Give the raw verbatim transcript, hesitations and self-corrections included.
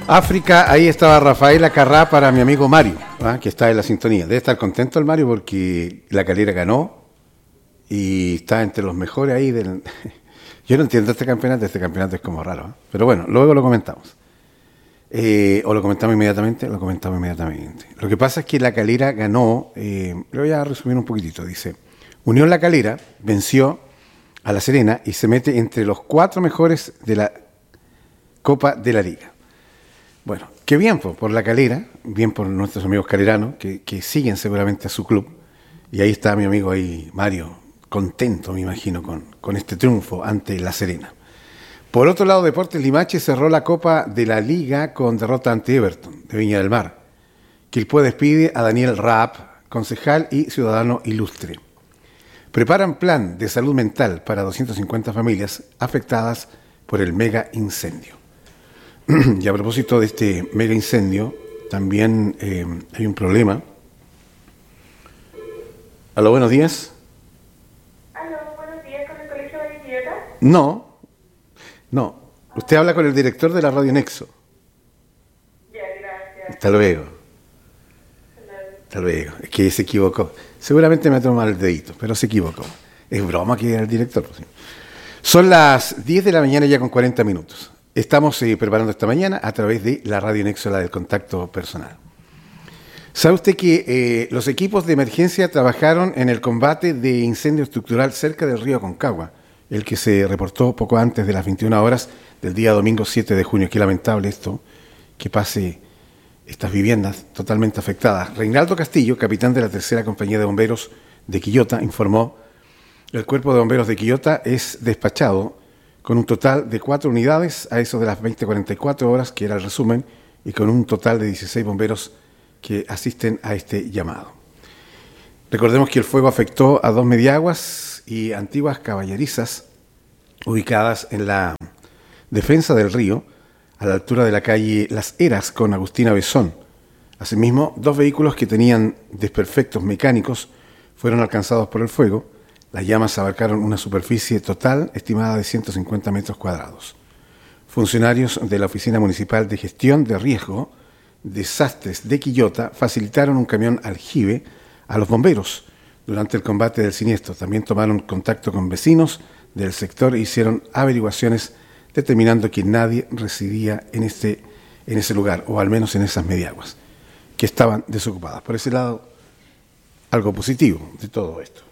África, ahí estaba Rafael Acarrá para mi amigo Mario, ¿ah? Que está en la sintonía. Debe estar contento el Mario porque la Calera ganó y está entre los mejores ahí del... Yo no entiendo este campeonato, este campeonato es como raro, ¿eh? Pero bueno, luego lo comentamos. Eh, o lo comentamos inmediatamente, lo comentamos inmediatamente. Lo que pasa es que la Calera ganó, eh, lo voy a resumir un poquitito, dice, Unión La Calera venció a La Serena y se mete entre los cuatro mejores de la Copa de la Liga. Bueno, qué bien por, por La Calera, bien por nuestros amigos caleranos, que, que siguen seguramente a su club. Y ahí está mi amigo ahí, Mario, contento, me imagino, con, con este triunfo ante La Serena. Por otro lado, Deportes Limache cerró la Copa de la Liga con derrota ante Everton, de Viña del Mar. Quilpué despide a Daniel Raab, concejal y ciudadano ilustre. Preparan plan de salud mental para doscientas cincuenta familias afectadas por el mega incendio. Y a propósito de este mega incendio, también eh, hay un problema. Aló, buenos días. Aló, buenos días, ¿con el colegio de Quillota? No, no. Usted habla con el director de la Radio Nexo. Ya, gracias. Hasta luego. Hasta luego. Es que se equivocó. Seguramente me ha tomado el dedito, pero se equivocó. Es broma que era el director. Pues, sí. Son las diez de la mañana ya con cuarenta minutos. Estamos eh, preparando esta mañana a través de la Radio Nexo, la del contacto personal. ¿Sabe usted que eh, los equipos de emergencia trabajaron en el combate de incendio estructural cerca del río Aconcagua, el que se reportó poco antes de las veintiuna horas del día domingo siete de junio? Qué lamentable esto, que pase estas viviendas totalmente afectadas. Reinaldo Castillo, capitán de la tercera compañía de bomberos de Quillota, informó: el cuerpo de bomberos de Quillota es despachado con un total de cuatro unidades a eso de las veinte cuarenta y cuatro horas, que era el resumen, y con un total de dieciséis bomberos que asisten a este llamado. Recordemos que el fuego afectó a dos mediaguas y antiguas caballerizas ubicadas en la defensa del río, a la altura de la calle Las Heras con Agustina Besón. Asimismo, dos vehículos que tenían desperfectos mecánicos fueron alcanzados por el fuego. Las llamas abarcaron una superficie total estimada de ciento cincuenta metros cuadrados. Funcionarios de la Oficina Municipal de Gestión de Riesgo Desastres de Quillota facilitaron un camión aljibe a los bomberos durante el combate del siniestro. También tomaron contacto con vecinos del sector e hicieron averiguaciones determinando que nadie residía en, este, en ese lugar, o al menos en esas mediaguas, que estaban desocupadas. Por ese lado, algo positivo de todo esto.